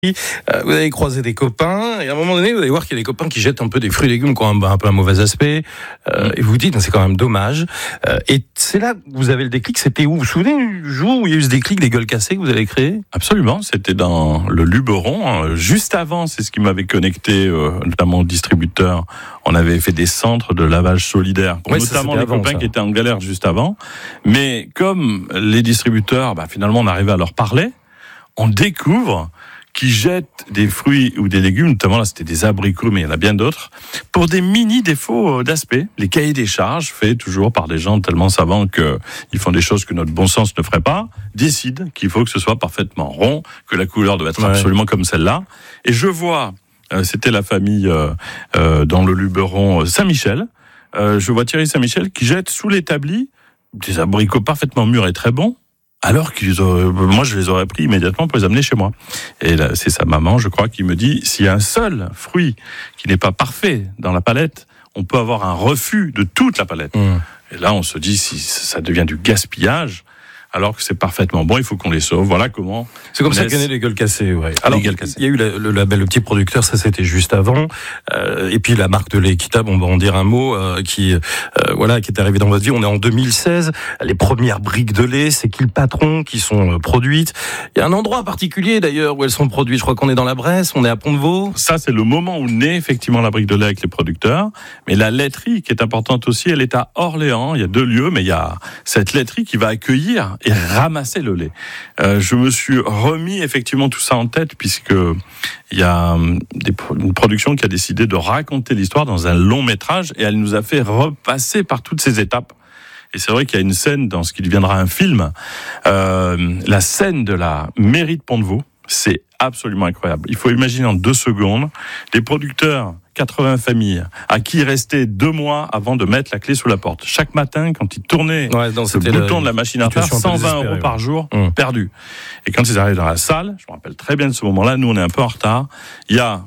Vous allez croiser des copains et à un moment donné vous allez voir qu'il y a des copains qui jettent un peu des fruits et légumes qui ont un peu un mauvais aspect et vous vous dites c'est quand même dommage et c'est là que vous avez le déclic. C'était où? Vous vous souvenez du jour où il y a eu ce déclic des gueules cassées que vous avez créé? Absolument, c'était dans le Luberon. Juste avant, c'est ce qui m'avait connecté, notamment au distributeur. On avait fait des centres de lavage solidaire, pour notamment les copains qui étaient en galère juste avant. Mais comme les distributeurs, finalement, on arrivait à leur parler, on découvre qui jettent des fruits ou des légumes, notamment là c'était des abricots, mais il y en a bien d'autres, pour des mini défauts d'aspect. Les cahiers des charges, faits toujours par des gens tellement savants qu'ils font des choses que notre bon sens ne ferait pas, décident qu'il faut que ce soit parfaitement rond, que la couleur doit être absolument comme celle-là. Et je vois, c'était la famille dans le Luberon Saint-Michel, je vois Thierry Saint-Michel qui jette sous l'établi des abricots parfaitement mûrs et très bons, alors moi je les aurais pris immédiatement pour les amener chez moi. Et là, c'est sa maman, je crois, qui me dit, s'il y a un seul fruit qui n'est pas parfait dans la palette, on peut avoir un refus de toute la palette. Et là, on se dit, si ça devient du gaspillage, alors que c'est parfaitement bon, il faut qu'on les sauve. Voilà comment. C'est comme ça qu'est né les gueules cassées, ouais. Alors, il y a eu le label Le Petit Producteur, ça c'était juste avant. Et puis la marque de lait équitable, on va en dire un mot, qui est arrivé dans votre vie. On est en 2016. Les premières briques de lait, c'est qui le patron qui sont produites. Il y a un endroit particulier d'ailleurs où elles sont produites. Je crois qu'on est dans la Bresse, on est à Pont-de-Vaux. Ça, c'est le moment où naît effectivement la brique de lait avec les producteurs. Mais la laiterie, qui est importante aussi, elle est à Orléans. Il y a 2 lieux, mais il y a cette laiterie qui va accueillir et ramasser le lait. Je me suis remis effectivement tout ça en tête, puisque il y a une production qui a décidé de raconter l'histoire dans un long métrage, et elle nous a fait repasser par toutes ces étapes. Et c'est vrai qu'il y a une scène dans ce qui deviendra un film, la scène de la mairie de Pont-de-Vaux, c'est absolument incroyable. Il faut imaginer en 2 secondes, les producteurs, 80 familles, à qui il restait 2 mois avant de mettre la clé sous la porte. Chaque matin, quand ils tournaient le bouton de la machine à faire, 120 € par jour perdus. Et quand ils arrivent dans la salle, je me rappelle très bien de ce moment-là, nous on est un peu en retard, il y a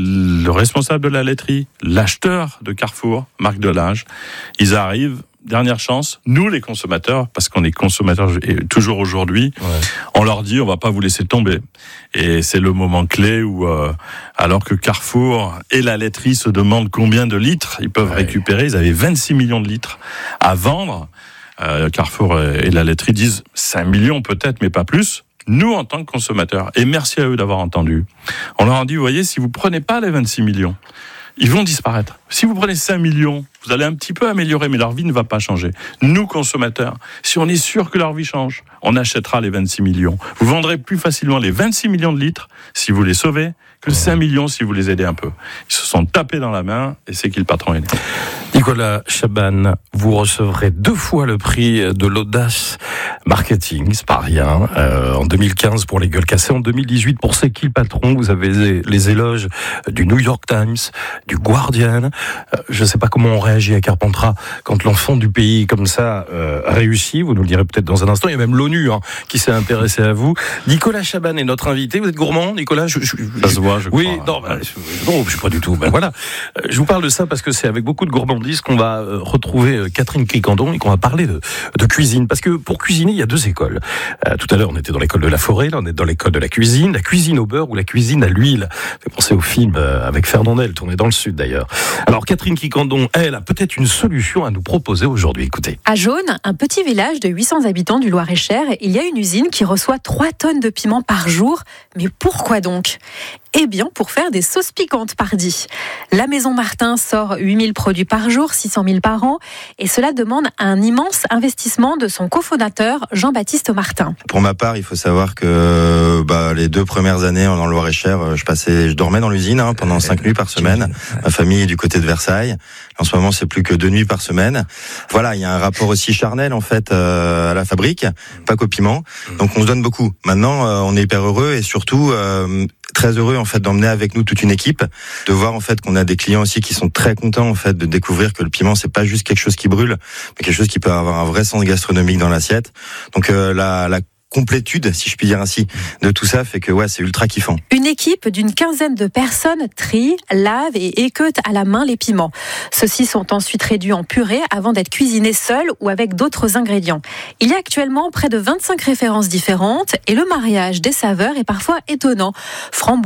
le responsable de la laiterie, l'acheteur de Carrefour, Marc Delage, ils arrivent, dernière chance, nous les consommateurs, parce qu'on est consommateurs toujours aujourd'hui, on leur dit on va pas vous laisser tomber. Et c'est le moment clé où, alors que Carrefour et la laiterie se demandent combien de litres ils peuvent récupérer, ils avaient 26 millions de litres à vendre. Carrefour et la laiterie disent 5 millions peut-être, mais pas plus. Nous, en tant que consommateurs, et merci à eux d'avoir entendu, on leur a dit, vous voyez, si vous prenez pas les 26 millions, ils vont disparaître. Si vous prenez 5 millions, vous allez un petit peu améliorer, mais leur vie ne va pas changer. Nous, consommateurs, si on est sûr que leur vie change, on achètera les 26 millions. Vous vendrez plus facilement les 26 millions de litres si vous les sauvez que 5 millions si vous les aidez un peu. Ils se sont tapés dans la main et c'est qui le patron est né. Nicolas Chaban, vous recevrez 2 fois le prix de l'audace marketing, c'est pas rien. En 2015 pour les gueules cassées, en 2018 pour C'est qui le patron. Vous avez les éloges du New York Times, du Guardian. Je sais pas comment on réagit à Carpentras quand l'enfant du pays comme ça a réussi. Vous nous le direz peut-être dans un instant. Il y a même l'ONU qui s'est intéressée à vous. Nicolas Chaban est notre invité. Vous êtes gourmand, Nicolas? Ça se voit, je crois. Oui, non, je suis pas du tout. Voilà. Je vous parle de ça parce que c'est avec beaucoup de gourmandise qu'on va retrouver Catherine Cricandon et qu'on va parler de cuisine. Parce que pour cuisiner, il y a 2 écoles. Tout à l'heure, on était dans l'école de la forêt, là, on est dans l'école de la cuisine au beurre ou la cuisine à l'huile. Ça fait penser au film avec Fernandel, tourné dans le sud d'ailleurs. Alors, Catherine Cricandon, elle, a peut-être une solution à nous proposer aujourd'hui. Écoutez. À Jaune, un petit village de 800 habitants du Loir-et-Cher, il y a une usine qui reçoit 3 tonnes de piment par jour. Mais pourquoi donc ? Eh bien, pour faire des sauces piquantes, pardi. La Maison Martin sort 8000 produits par jour, 600 000 par an, et cela demande un immense investissement de son cofondateur, Jean-Baptiste Martin. Pour ma part, il faut savoir que les 2 premières années dans le Loir-et-Cher, je dormais dans l'usine pendant 5 nuits par semaine. Ma famille est du côté de Versailles. En ce moment, c'est plus que 2 nuits par semaine. Voilà, il y a un rapport aussi charnel en fait à la fabrique, pas qu'au piment. Donc on se donne beaucoup. Maintenant, on est hyper heureux et surtout très heureux en fait d'emmener avec nous toute une équipe, de voir en fait qu'on a des clients aussi qui sont très contents en fait de découvrir que le piment c'est pas juste quelque chose qui brûle, mais quelque chose qui peut avoir un vrai sens gastronomique dans l'assiette. Donc la complétude, si je puis dire ainsi, de tout ça fait que c'est ultra kiffant. Une équipe d'une 15aine de personnes trie, lave et équeute à la main les piments. Ceux-ci sont ensuite réduits en purée avant d'être cuisinés seuls ou avec d'autres ingrédients. Il y a actuellement près de 25 références différentes et le mariage des saveurs est parfois étonnant. Framboise,